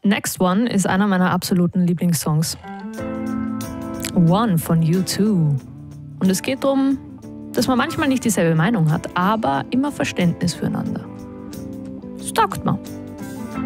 Next One ist einer meiner absoluten Lieblingssongs. One von U2. Und es geht darum, dass man manchmal nicht dieselbe Meinung hat, aber immer Verständnis füreinander. Das taugt mir.